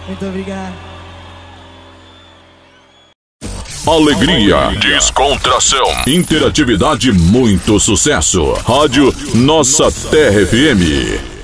Muito obrigado. Alegria, descontração, interatividade, muito sucesso. Rádio Nossa Terra FM.